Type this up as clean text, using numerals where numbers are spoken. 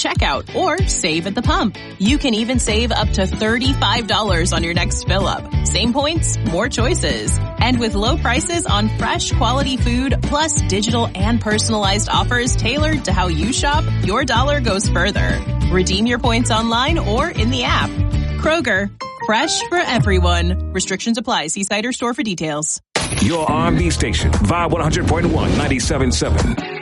checkout or save at the pump. You can even save up to $35 on your next fill-up. Same points, more choices. And with low prices on fresh, quality food, plus digital and personalized offers tailored to how you shop, your dollar goes further. Redeem your points online or in the app. Kroger, fresh for everyone. Restrictions apply. See site or store for details. Your R&B station, Vibe 100.1, 97.7.